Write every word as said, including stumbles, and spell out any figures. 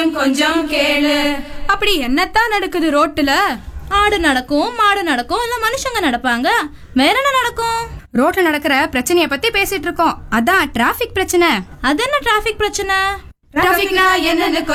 கொஞ்சம் கேளு. அப்படி என்னத்தான் நடக்குது ரோட்டுல? ஆடு நடக்கும், மாடு நடக்கும், இல்ல மனுஷங்க நடப்பாங்க. வேற என்ன நடக்கும்? ரோட்ல நடக்கிற பிரச்சனைய பத்தி பேசிட்டு இருக்கோம். அதான் டிராபிக் பிரச்சனை. அது என்ன டிராபிக் பிரச்சனை? டிராபிக்னா என்னன்னு